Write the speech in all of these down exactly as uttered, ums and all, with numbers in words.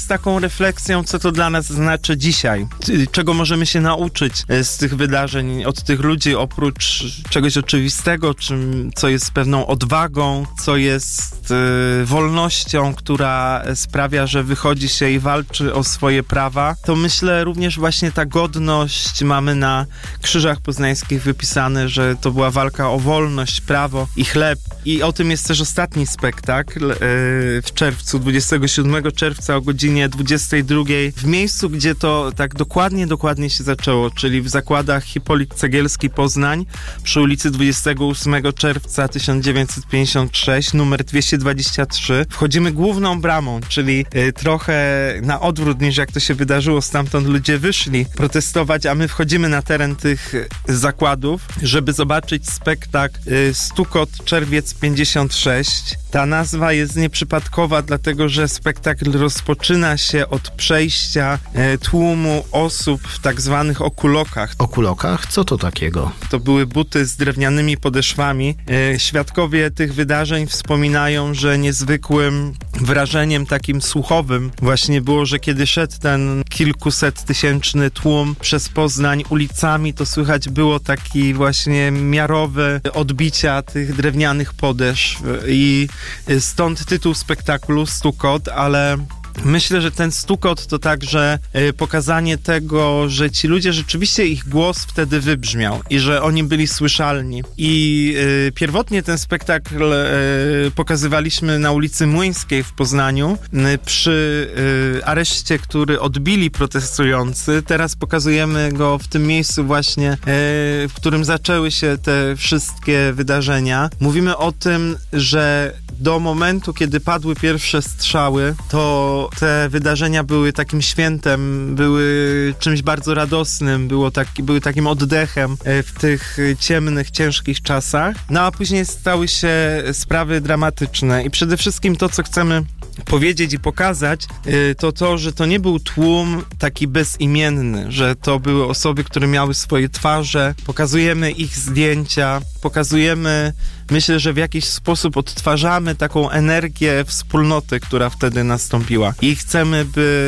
z taką refleksją, co to dla nas znaczy dzisiaj. Czego możemy się nauczyć z tych wydarzeń, od tych ludzi, oprócz czegoś oczywistego, czym, co jest pewną odwagą, co jest y, wolnością, która sprawia, że wychodzi się i walczy o swoje prawa. To myślę również właśnie ta godność, mamy na krzyżach poznańskich wypisane, że to była walka o wolność, prawo i chleb. I o tym jest też ostatni spektakl yy, w czerwcu, dwudziestego siódmego czerwca o godzinie dwudziestej drugiej w miejscu, gdzie to tak dokładnie, dokładnie się zaczęło, czyli w zakładach Hipolit Cegielski Poznań przy ulicy dwudziestego ósmego czerwca tysiąc dziewięćset pięćdziesiąt sześć, numer dwieście dwadzieścia trzy. Wchodzimy główną bramą, czyli yy, trochę na odwrót niż jak to się wydarzyło, stamtąd ludzie wyszli protestować, a my wchodzimy na teren tych zakładów, żeby zobaczyć spektakl yy, Stukot Czerwiec pięćdziesiąt sześć. Ta nazwa jest nieprzypadkowa, dlatego że spektakl rozpoczyna się od przejścia e, tłumu osób w tak zwanych okulokach. Okulokach? Co to takiego? To były buty z drewnianymi podeszwami. E, świadkowie tych wydarzeń wspominają, że niezwykłym wrażeniem takim słuchowym właśnie było, że kiedy szedł ten kilkusettysięczny tłum przez Poznań ulicami, to słychać było taki właśnie miarowe odbicia tych drewnianych podeszw i stąd tytuł spektaklu Stukot, ale myślę, że ten stukot to także y, pokazanie tego, że ci ludzie rzeczywiście, ich głos wtedy wybrzmiał i że oni byli słyszalni. I y, pierwotnie ten spektakl y, pokazywaliśmy na ulicy Młyńskiej w Poznaniu y, przy y, areszcie, który odbili protestujący. Teraz pokazujemy go w tym miejscu właśnie, y, w którym zaczęły się te wszystkie wydarzenia. Mówimy o tym, że do momentu, kiedy padły pierwsze strzały, to te wydarzenia były takim świętem, były czymś bardzo radosnym, było taki, były takim oddechem w tych ciemnych, ciężkich czasach. No a później stały się sprawy dramatyczne i przede wszystkim to, co chcemy powiedzieć i pokazać, to to, że to nie był tłum taki bezimienny, że to były osoby, które miały swoje twarze, pokazujemy ich zdjęcia, pokazujemy, myślę, że w jakiś sposób odtwarzamy taką energię wspólnoty, która wtedy nastąpiła. I chcemy,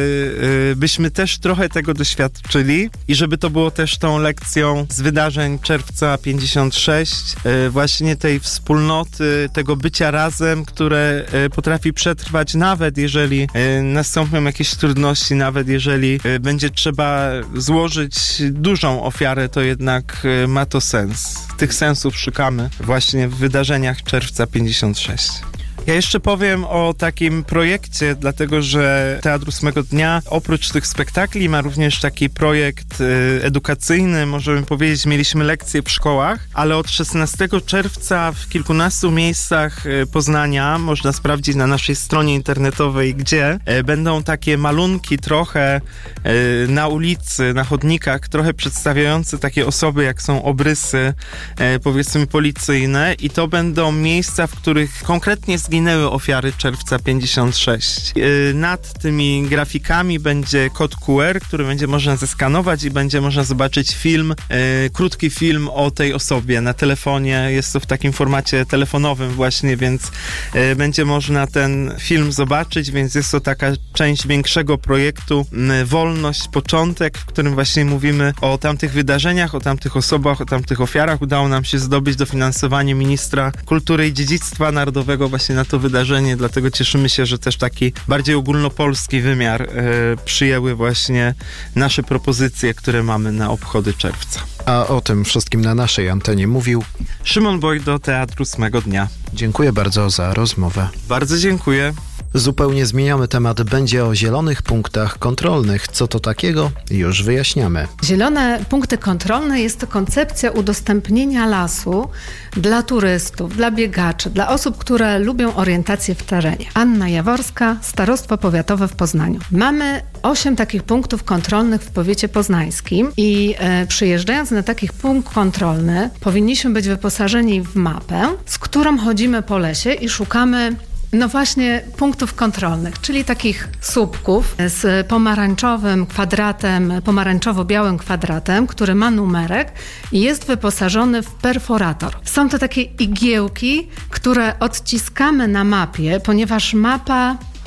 by, byśmy też trochę tego doświadczyli i żeby to było też tą lekcją z wydarzeń czerwca pięćdziesiąt sześć, właśnie tej wspólnoty, tego bycia razem, które potrafi przetrwać nawet jeżeli nastąpią jakieś trudności, nawet jeżeli będzie trzeba złożyć dużą ofiarę, to jednak ma to sens. Tych sensów szukamy właśnie w wydarzeniach czerwca pięćdziesiąt sześć. Ja jeszcze powiem o takim projekcie, dlatego że Teatr ósmego Dnia oprócz tych spektakli ma również taki projekt y, edukacyjny, możemy powiedzieć, mieliśmy lekcje w szkołach, ale od szesnastego czerwca w kilkunastu miejscach y, Poznania, można sprawdzić na naszej stronie internetowej, gdzie y, będą takie malunki trochę y, na ulicy, na chodnikach, trochę przedstawiające takie osoby, jak są obrysy, y, powiedzmy policyjne, i to będą miejsca, w których konkretnie zginęły ofiary czerwca pięćdziesiąt sześć. Yy, nad tymi grafikami będzie kod Q R, który będzie można zeskanować i będzie można zobaczyć film, yy, krótki film o tej osobie na telefonie. Jest to w takim formacie telefonowym właśnie, więc yy, będzie można ten film zobaczyć, więc jest to taka część większego projektu yy, Wolność, Początek, w którym właśnie mówimy o tamtych wydarzeniach, o tamtych osobach, o tamtych ofiarach. Udało nam się zdobyć dofinansowanie ministra kultury i dziedzictwa narodowego właśnie na to wydarzenie, dlatego cieszymy się, że też taki bardziej ogólnopolski wymiar e, przyjęły właśnie nasze propozycje, które mamy na obchody czerwca. A o tym wszystkim na naszej antenie mówił Szymon Bojdo, Teatr ósmego Dnia. Dziękuję bardzo za rozmowę. Bardzo dziękuję. Zupełnie zmieniamy temat. Będzie o zielonych punktach kontrolnych. Co to takiego? Już wyjaśniamy. Zielone punkty kontrolne jest to koncepcja udostępnienia lasu dla turystów, dla biegaczy, dla osób, które lubią orientację w terenie. Anna Jaworska, Starostwo Powiatowe w Poznaniu. Mamy osiem takich punktów kontrolnych w powiecie poznańskim i e, przyjeżdżając na taki punkt kontrolny powinniśmy być wyposażeni w mapę, z którą chodzimy po lesie i szukamy no właśnie punktów kontrolnych, czyli takich słupków z pomarańczowym kwadratem, pomarańczowo-białym kwadratem, który ma numerek i jest wyposażony w perforator. Są to takie igiełki, które odciskamy na mapie, ponieważ mapa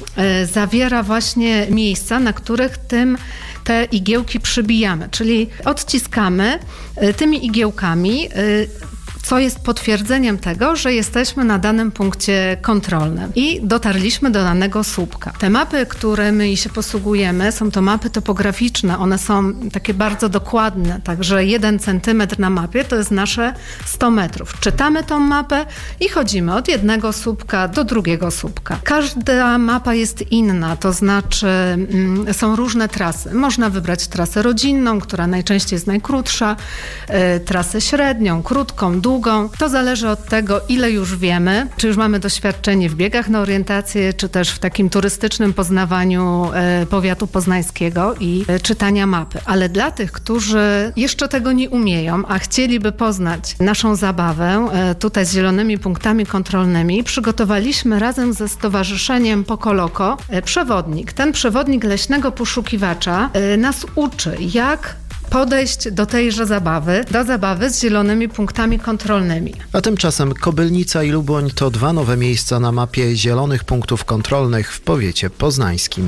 y, zawiera właśnie miejsca, na których tym te igiełki przybijamy, czyli odciskamy y, tymi igiełkami, y, co jest potwierdzeniem tego, że jesteśmy na danym punkcie kontrolnym i dotarliśmy do danego słupka. Te mapy, którymi się posługujemy, są to mapy topograficzne. One są takie bardzo dokładne, także jeden centymetr na mapie to jest nasze sto metrów. Czytamy tą mapę i chodzimy od jednego słupka do drugiego słupka. Każda mapa jest inna, to znaczy mm, są różne trasy. Można wybrać trasę rodzinną, która najczęściej jest najkrótsza, y, trasę średnią, krótką, długą. To zależy od tego, ile już wiemy, czy już mamy doświadczenie w biegach na orientację, czy też w takim turystycznym poznawaniu e, powiatu poznańskiego i e, czytania mapy. Ale dla tych, którzy jeszcze tego nie umieją, a chcieliby poznać naszą zabawę e, tutaj z zielonymi punktami kontrolnymi, przygotowaliśmy razem ze Stowarzyszeniem Pokoloko e, przewodnik. Ten przewodnik leśnego poszukiwacza e, nas uczy, jak podejść do tejże zabawy, do zabawy z zielonymi punktami kontrolnymi. A tymczasem Kobylnica i Luboń to dwa nowe miejsca na mapie zielonych punktów kontrolnych w powiecie poznańskim.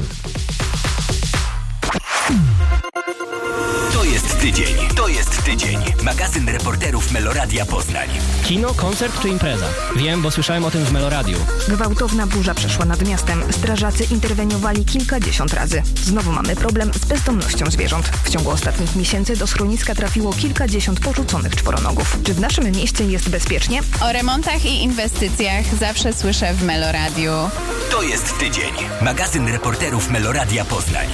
To jest tydzień, to jest tydzień. Magazyn reporterów Meloradia Poznań. Kino, koncert czy impreza? Wiem, bo słyszałem o tym w Meloradiu. Gwałtowna burza przeszła nad miastem. Strażacy interweniowali kilkadziesiąt razy. Znowu mamy problem z bezdomnością zwierząt. W ciągu ostatnich miesięcy do schroniska trafiło kilkadziesiąt porzuconych czworonogów. Czy w naszym mieście jest bezpiecznie? O remontach i inwestycjach zawsze słyszę w Meloradiu. To jest tydzień. Magazyn reporterów Meloradia Poznań.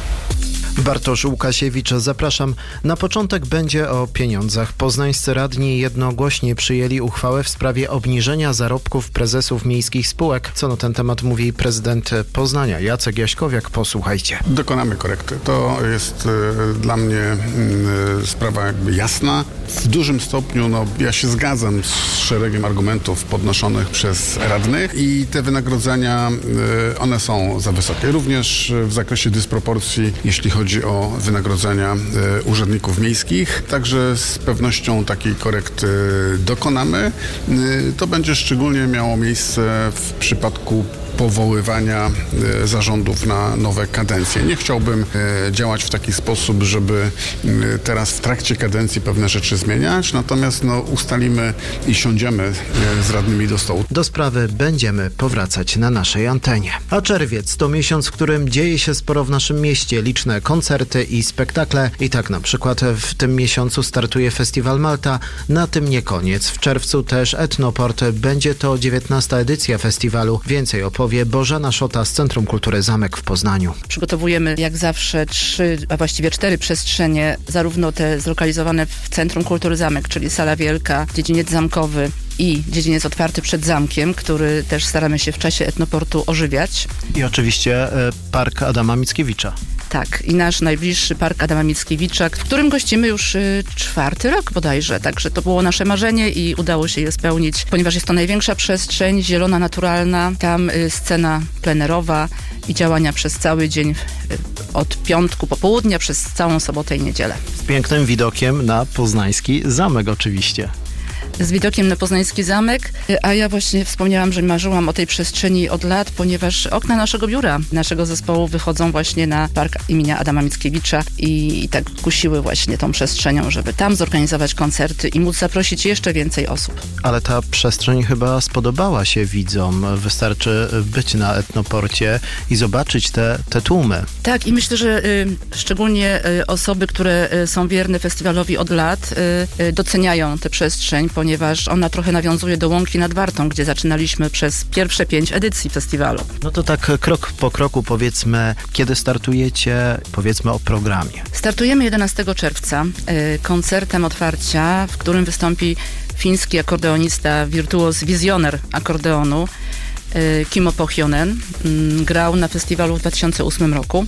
Bartosz Łukasiewicz, zapraszam. Na początek będzie o pieniądzach. Poznańscy radni jednogłośnie przyjęli uchwałę w sprawie obniżenia zarobków prezesów miejskich spółek. Co na ten temat mówi prezydent Poznania Jacek Jaśkowiak. Posłuchajcie. Dokonamy korekty. To jest y, dla mnie y, sprawa jakby jasna. W dużym stopniu no, ja się zgadzam z szeregiem argumentów podnoszonych przez radnych i te wynagrodzenia, y, one są za wysokie. Również w zakresie dysproporcji, jeśli chodzi Chodzi o wynagrodzenia y, urzędników miejskich. Także z pewnością takiej korekty dokonamy. Y, to będzie szczególnie miało miejsce w przypadku powoływania y, zarządów na nowe kadencje. Nie chciałbym y, działać w taki sposób, żeby y, teraz w trakcie kadencji pewne rzeczy zmieniać, natomiast no, ustalimy i siądziemy y, z radnymi do stołu. Do sprawy będziemy powracać na naszej antenie. A czerwiec to miesiąc, w którym dzieje się sporo w naszym mieście. Liczne koncerty i spektakle. I tak na przykład w tym miesiącu startuje Festiwal Malta. Na tym nie koniec. W czerwcu też Etnoport. Będzie to dziewiętnasta edycja festiwalu. Więcej opowie Bożena Szota z Centrum Kultury Zamek w Poznaniu. Przygotowujemy jak zawsze trzy, a właściwie cztery przestrzenie, zarówno te zlokalizowane w Centrum Kultury Zamek, czyli Sala Wielka, dziedziniec zamkowy i dziedziniec otwarty przed zamkiem, który też staramy się w czasie Etnoportu ożywiać. I oczywiście e, Park Adama Mickiewicza. Tak, i nasz najbliższy Park Adama Mickiewicza, w którym gościmy już y, czwarty rok bodajże, także to było nasze marzenie i udało się je spełnić, ponieważ jest to największa przestrzeń, zielona, naturalna, tam y, scena plenerowa i działania przez cały dzień, y, od piątku popołudnia przez całą sobotę i niedzielę. Z pięknym widokiem na poznański zamek oczywiście. Z widokiem na poznański zamek, a ja właśnie wspomniałam, że marzyłam o tej przestrzeni od lat, ponieważ okna naszego biura, naszego zespołu wychodzą właśnie na park imienia Adama Mickiewicza i, i tak kusiły właśnie tą przestrzenią, żeby tam zorganizować koncerty i móc zaprosić jeszcze więcej osób. Ale ta przestrzeń chyba spodobała się widzom. Wystarczy być na Etnoporcie i zobaczyć te, te tłumy. Tak, i myślę, że y, szczególnie y, osoby, które y, są wierne festiwalowi od lat, y, y, doceniają tę przestrzeń, ponieważ ona trochę nawiązuje do Łąki nad Wartą, gdzie zaczynaliśmy przez pierwsze pięć edycji festiwalu. No to tak krok po kroku powiedzmy, kiedy startujecie, powiedzmy o programie. Startujemy jedenastego czerwca y, koncertem otwarcia, w którym wystąpi fiński akordeonista, wirtuoz, wizjoner akordeonu, Kimmo Pohjonen. Grał na festiwalu w dwa tysiące ósmym roku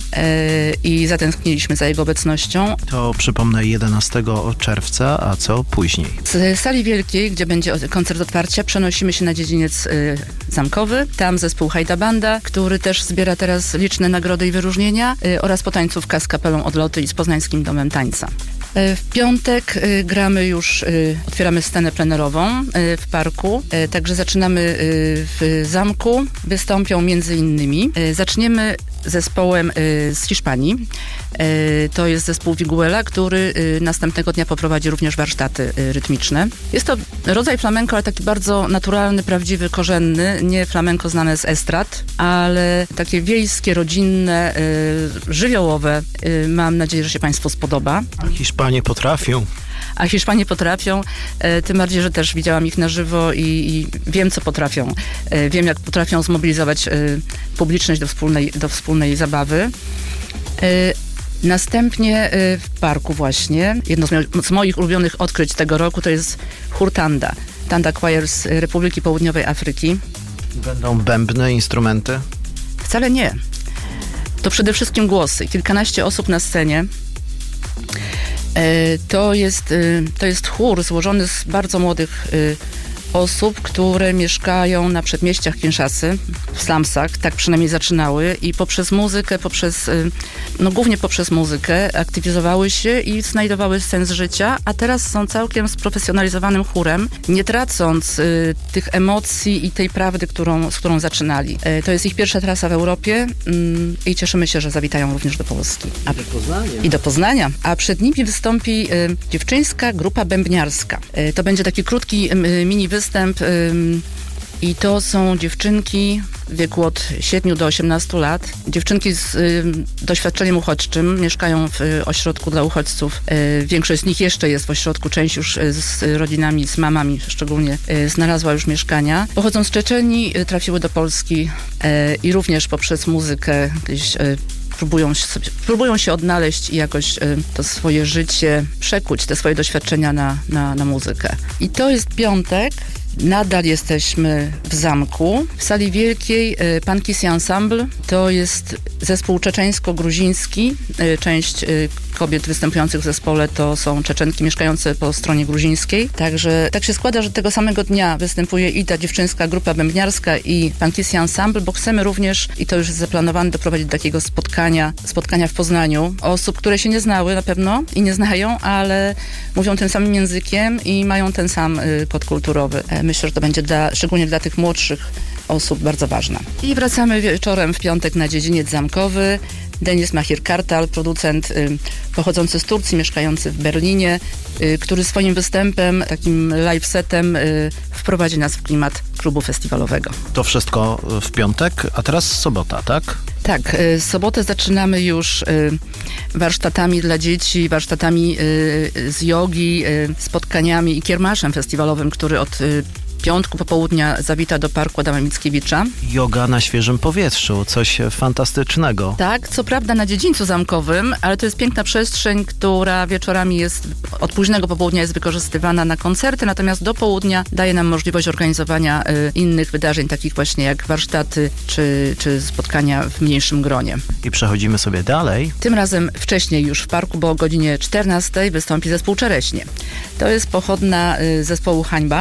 i zatęskniliśmy za jego obecnością. To przypomnę jedenastego czerwca, a co później? Z sali wielkiej, gdzie będzie koncert otwarcia, przenosimy się na dziedziniec zamkowy. Tam zespół Hajda Banda, który też zbiera teraz liczne nagrody i wyróżnienia oraz potańcówka z kapelą Odloty i z Poznańskim Domem Tańca. W piątek gramy już, otwieramy scenę plenerową w parku, także zaczynamy w zamku. Wystąpią między innymi. Zaczniemy zespołem z Hiszpanii. To jest zespół Viguela, który następnego dnia poprowadzi również warsztaty rytmiczne. Jest to rodzaj flamenko, ale taki bardzo naturalny, prawdziwy, korzenny. Nie flamenko znane z estrad, ale takie wiejskie, rodzinne, żywiołowe. Mam nadzieję, że się Państwu spodoba. Hiszpanie potrafią. A Hiszpanie potrafią, tym bardziej, że też widziałam ich na żywo i, i wiem, co potrafią. Wiem, jak potrafią zmobilizować publiczność do wspólnej, do wspólnej zabawy. Następnie w parku właśnie, jedno z, mo- z moich ulubionych odkryć tego roku to jest chór Tanda. Tanda Choir z Republiki Południowej Afryki. Będą bębny, instrumenty? Wcale nie. To przede wszystkim głosy. Kilkanaście osób na scenie. To jest, to jest chór złożony z bardzo młodych osób, które mieszkają na przedmieściach Kinszasy, w slumsach, tak przynajmniej zaczynały i poprzez muzykę, poprzez, no głównie poprzez muzykę aktywizowały się i znajdowały sens życia, a teraz są całkiem sprofesjonalizowanym chórem, nie tracąc y, tych emocji i tej prawdy, którą, z którą zaczynali. Y, to jest ich pierwsza trasa w Europie y, i cieszymy się, że zawitają również do Polski. A, do Poznania. I do Poznania. A przed nimi wystąpi y, dziewczyńska grupa bębniarska. Y, to będzie taki krótki y, mini występ i to są dziewczynki w wieku od siedmiu do osiemnastu lat. Dziewczynki z y, doświadczeniem uchodźczym, mieszkają w y, ośrodku dla uchodźców. Y, większość z nich jeszcze jest w ośrodku, część już y, z rodzinami, z mamami szczególnie y, znalazła już mieszkania. Pochodzą z Czeczenii, y, trafiły do Polski y, i również poprzez muzykę gdzieś y, Próbują się, sobie, próbują się odnaleźć i jakoś y, to swoje życie przekuć, te swoje doświadczenia na, na, na muzykę. I to jest piątek. Nadal jesteśmy w zamku. W sali wielkiej y, Pankisi Ensemble. To jest zespół czeczeńsko-gruziński. Y, część y, kobiet występujących w zespole to są Czeczenki mieszkające po stronie gruzińskiej. Także tak się składa, że tego samego dnia występuje i ta dziewczyńska grupa bębniarska i Pankisi Ensemble, bo chcemy również, i to już jest zaplanowane, doprowadzić do takiego spotkania, spotkania w Poznaniu osób, które się nie znały na pewno i nie znają, ale mówią tym samym językiem i mają ten sam y, kod kulturowy. Myślę, że to będzie dla, szczególnie dla tych młodszych osób bardzo ważna. I wracamy wieczorem w piątek na dziedziniec zamkowy. Denis Mahir-Kartal, producent y, pochodzący z Turcji, mieszkający w Berlinie, y, który swoim występem, takim live setem y, wprowadzi nas w klimat klubu festiwalowego. To wszystko w piątek, a teraz sobota, tak? Tak, y, sobotę zaczynamy już y, warsztatami dla dzieci, warsztatami y, z jogi, y, spotkaniami i kiermaszem festiwalowym, który od y, piątku popołudnia zawita do Parku Adama Mickiewicza. Yoga na świeżym powietrzu, coś fantastycznego. Tak, co prawda na dziedzińcu zamkowym, ale to jest piękna przestrzeń, która wieczorami jest, od późnego popołudnia jest wykorzystywana na koncerty, natomiast do południa daje nam możliwość organizowania y, innych wydarzeń, takich właśnie jak warsztaty czy, czy spotkania w mniejszym gronie. I przechodzimy sobie dalej. Tym razem wcześniej już w parku, bo o godzinie czternastej wystąpi zespół Czereśnie. To jest pochodna y, zespołu Hańba,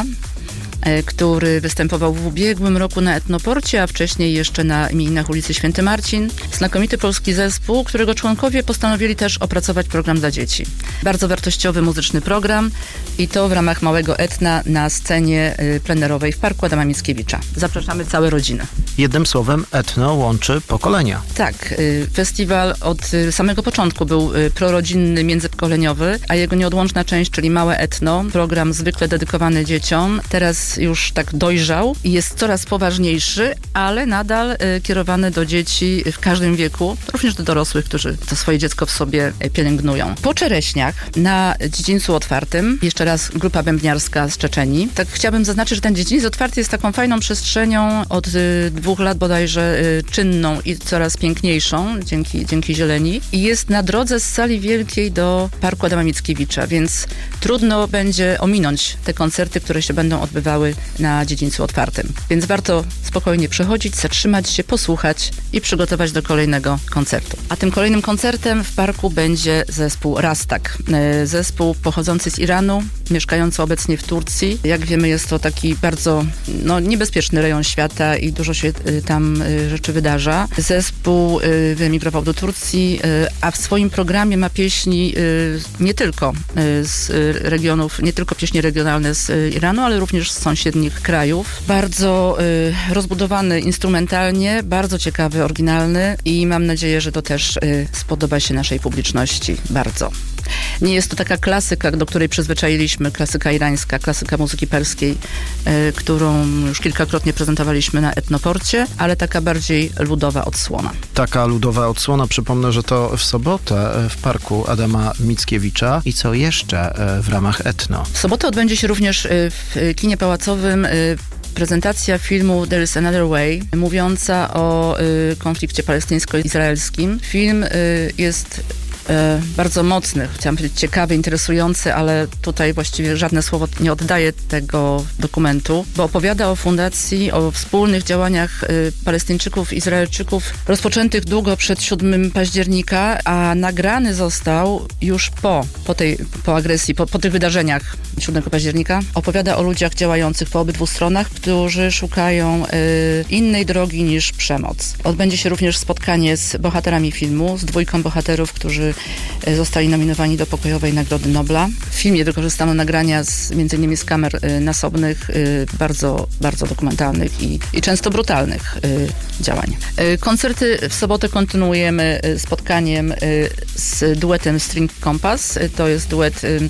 który występował w ubiegłym roku na Etnoporcie, a wcześniej jeszcze na imieninach ulicy Święty Marcin. Znakomity polski zespół, którego członkowie postanowili też opracować program dla dzieci. Bardzo wartościowy muzyczny program i to w ramach małego etna na scenie plenerowej w Parku Adama Mickiewicza. Zapraszamy całe rodziny. Jednym słowem, etno łączy pokolenia. Tak, festiwal od samego początku był prorodzinny, międzypokoleniowy, a jego nieodłączna część, czyli małe etno, program zwykle dedykowany dzieciom, teraz już tak dojrzał i jest coraz poważniejszy, ale nadal y, kierowany do dzieci w każdym wieku, również do dorosłych, którzy to swoje dziecko w sobie pielęgnują. Po Czereśniach na dziedzińcu otwartym, jeszcze raz grupa bębniarska z Czeczenii. Tak chciałabym zaznaczyć, że ten dziedziniec otwarty jest taką fajną przestrzenią od y, dwóch lat bodajże y, czynną i coraz piękniejszą dzięki, dzięki zieleni i jest na drodze z sali wielkiej do Parku Adama Mickiewicza, więc trudno będzie ominąć te koncerty, które się będą odbywały festiwały na dziedzińcu otwartym. Więc warto spokojnie przechodzić, zatrzymać się, posłuchać i przygotować do kolejnego koncertu. A tym kolejnym koncertem w parku będzie zespół Rastak. Zespół pochodzący z Iranu, mieszkający obecnie w Turcji. Jak wiemy, jest to taki bardzo no, niebezpieczny rejon świata i dużo się tam rzeczy wydarza. Zespół wyemigrował do Turcji, a w swoim programie ma pieśni nie tylko z regionów, nie tylko pieśni regionalne z Iranu, ale również z sąsiednich krajów. Bardzo rozbudowany instrumentalnie, bardzo ciekawy, oryginalny i mam nadzieję, że to też spodoba się naszej publiczności bardzo. Nie jest to taka klasyka, do której przyzwyczailiśmy, klasyka irańska, klasyka muzyki perskiej, y, którą już kilkakrotnie prezentowaliśmy na Etnoporcie, ale taka bardziej ludowa odsłona. Taka ludowa odsłona, przypomnę, że to w sobotę w parku Adama Mickiewicza. I co jeszcze w ramach Etno? W sobotę odbędzie się również w kinie pałacowym y, prezentacja filmu There is Another Way, mówiąca o y, konflikcie palestyńsko-izraelskim. Film y, jest bardzo mocny, chciałam powiedzieć ciekawy, interesujący, ale tutaj właściwie żadne słowo nie oddaje tego dokumentu, bo opowiada o fundacji, o wspólnych działaniach y, Palestyńczyków i Izraelczyków rozpoczętych długo przed siódmego października, a nagrany został już po, po tej po agresji, po, po tych wydarzeniach siódmego października. Opowiada o ludziach działających po obydwu stronach, którzy szukają y, innej drogi niż przemoc. Odbędzie się również spotkanie z bohaterami filmu, z dwójką bohaterów, którzy zostali nominowani do Pokojowej Nagrody Nobla. W filmie wykorzystano nagrania z, między innymi z kamer y, nasobnych, y, bardzo, bardzo dokumentalnych i, i często brutalnych y, działań. Y, koncerty w sobotę kontynuujemy y, spotkaniem y, z duetem String Compass. Y, to jest duet y,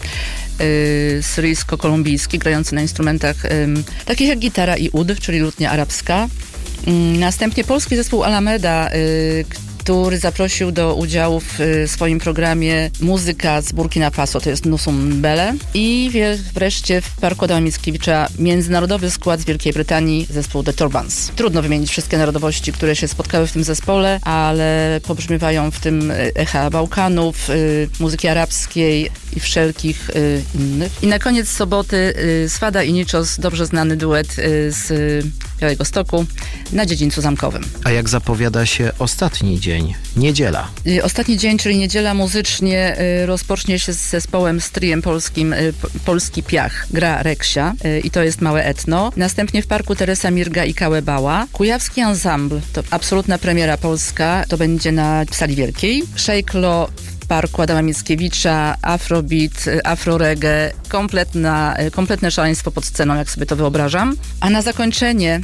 y, syryjsko-kolumbijski, grający na instrumentach y, takich jak gitara i ud, czyli lutnia arabska. Y, następnie polski zespół Alameda, y, który zaprosił do udziału w swoim programie muzyka z Burkina Faso, to jest Nusum Bele. I wreszcie w parku Adama Mickiewicza międzynarodowy skład z Wielkiej Brytanii, zespół The Turbans. Trudno wymienić wszystkie narodowości, które się spotkały w tym zespole, ale pobrzmiewają w tym echa Bałkanów, y, muzyki arabskiej i wszelkich y, innych. I na koniec soboty y, Swada i Niczos, dobrze znany duet y, z Białegostoku na dziedzińcu zamkowym. A jak zapowiada się ostatni dzień? Niedziela. Ostatni dzień, czyli niedziela muzycznie y, rozpocznie się z zespołem z triem polskim y, Polski Piach, gra Reksia y, i to jest małe etno. Następnie w parku Teresa Mirga i Kałebała. Kujawski Ensemble, to absolutna premiera polska, to będzie na Sali Wielkiej. Szejklo w parku Adama Mickiewicza, afrobeat, afroreggae, kompletna, kompletne szaleństwo pod sceną, jak sobie to wyobrażam. A na zakończenie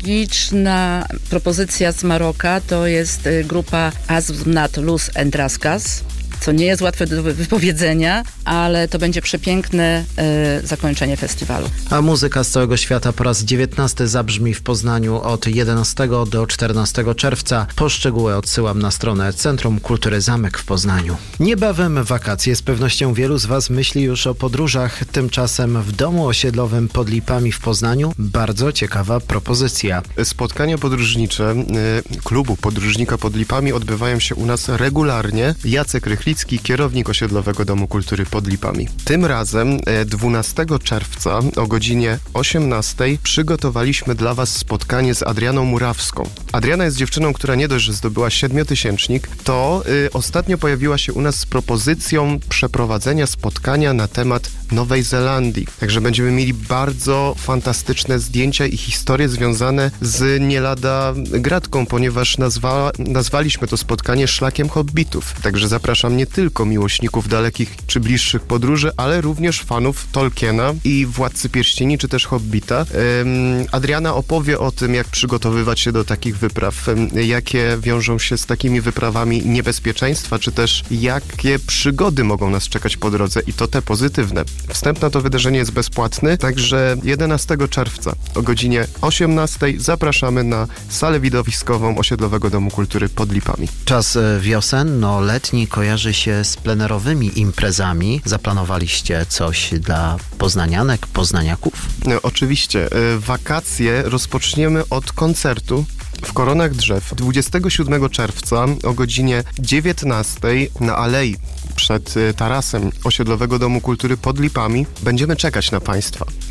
magiczna propozycja z Maroka, to jest grupa Azmnat Luz and Raskas, co nie jest łatwe do wypowiedzenia, ale to będzie przepiękne y, zakończenie festiwalu. A muzyka z całego świata po raz dziewiętnasty zabrzmi w Poznaniu od jedenastego do czternastego czerwca. Poszczegóły odsyłam na stronę Centrum Kultury Zamek w Poznaniu. Niebawem wakacje. Z pewnością wielu z Was myśli już o podróżach. Tymczasem w domu osiedlowym pod Lipami w Poznaniu bardzo ciekawa propozycja. Spotkania podróżnicze y, klubu Podróżnika pod Lipami odbywają się u nas regularnie. Jacek Rychlicki, kierownik Osiedlowego Domu Kultury pod Lipami. Tym razem dwunastego czerwca o godzinie osiemnastej przygotowaliśmy dla Was spotkanie z Adrianą Murawską. Adriana jest dziewczyną, która nie dość, że zdobyła siedmiotysięcznik, to y, ostatnio pojawiła się u nas z propozycją przeprowadzenia spotkania na temat Nowej Zelandii. Także będziemy mieli bardzo fantastyczne zdjęcia i historie związane z nie lada gratką, ponieważ nazwa, nazwaliśmy to spotkanie Szlakiem Hobbitów. Także zapraszam nie tylko miłośników dalekich czy bliższych podróży, ale również fanów Tolkiena i Władcy Pierścieni, czy też Hobbita. Ym, Adriana opowie o tym, jak przygotowywać się do takich wypraw, ym, jakie wiążą się z takimi wyprawami niebezpieczeństwa, czy też jakie przygody mogą nas czekać po drodze i to te pozytywne. Wstęp na to wydarzenie jest bezpłatny, także jedenastego czerwca o godzinie osiemnastej zapraszamy na salę widowiskową Osiedlowego Domu Kultury pod Lipami. Czas wiosenno-letni kojarzy się z plenerowymi imprezami. Zaplanowaliście coś dla poznanianek, poznaniaków? No, oczywiście. Wakacje rozpoczniemy od koncertu w Koronach Drzew dwudziestego siódmego czerwca o godzinie dziewiętnastej na alei przed tarasem Osiedlowego Domu Kultury pod Lipami. Będziemy czekać na Państwa.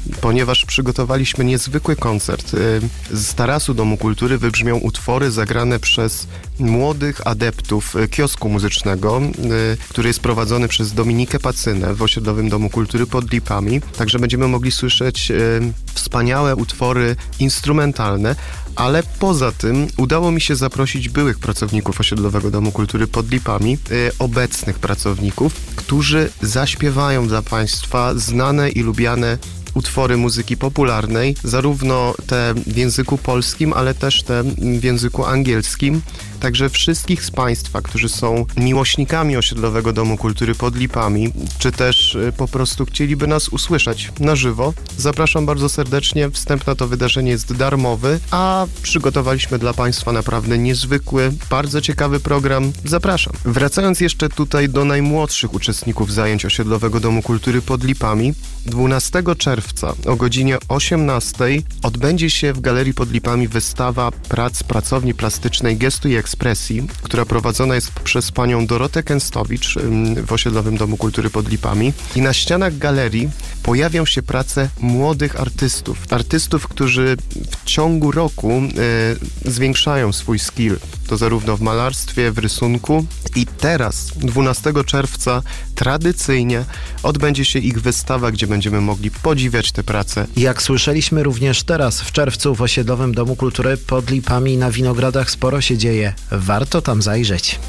ponieważ przygotowaliśmy niezwykły koncert. Z tarasu Domu Kultury wybrzmią utwory zagrane przez młodych adeptów kiosku muzycznego, który jest prowadzony przez Dominikę Pacynę w osiedlowym Domu Kultury pod Lipami. Także będziemy mogli słyszeć wspaniałe utwory instrumentalne, ale poza tym udało mi się zaprosić byłych pracowników osiedlowego Domu Kultury pod Lipami, obecnych pracowników, którzy zaśpiewają dla Państwa znane i lubiane utwory muzyki popularnej, zarówno te w języku polskim, ale też te w języku angielskim. Także wszystkich z Państwa, którzy są miłośnikami osiedlowego Domu Kultury pod Lipami, czy też po prostu chcieliby nas usłyszeć na żywo, zapraszam bardzo serdecznie. Wstęp na to wydarzenie jest darmowy, a przygotowaliśmy dla Państwa naprawdę niezwykły, bardzo ciekawy program. Zapraszam. Wracając jeszcze tutaj do najmłodszych uczestników zajęć osiedlowego Domu Kultury pod Lipami, dwunastego czerwca o godzinie osiemnastej odbędzie się w Galerii pod Lipami wystawa prac pracowni plastycznej Gestu i Ekspresji, która prowadzona jest przez panią Dorotę Kęstowicz w osiedlowym Domu Kultury pod Lipami. I na ścianach galerii pojawią się prace młodych artystów. Artystów, którzy w ciągu roku y, zwiększają swój skill. To zarówno w malarstwie, w rysunku. I teraz, dwunastego czerwca, tradycyjnie odbędzie się ich wystawa, gdzie będziemy mogli podziwiać te prace. Jak słyszeliśmy również teraz, w czerwcu w osiedlowym Domu Kultury pod Lipami na Winogradach sporo się dzieje. Warto tam zajrzeć.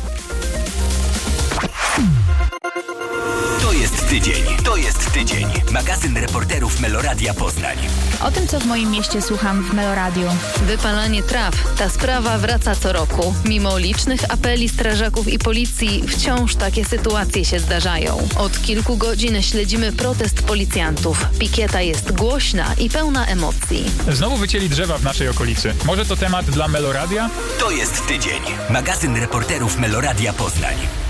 To jest tydzień. To jest tydzień. Magazyn reporterów Meloradia Poznań. O tym, co w moim mieście słucham w Meloradiu. Wypalanie traw. Ta sprawa wraca co roku. Mimo licznych apeli strażaków i policji, wciąż takie sytuacje się zdarzają. Od kilku godzin śledzimy protest policjantów. Pikieta jest głośna i pełna emocji. Znowu wycięli drzewa w naszej okolicy. Może to temat dla Meloradia? To jest tydzień. Magazyn reporterów Meloradia Poznań.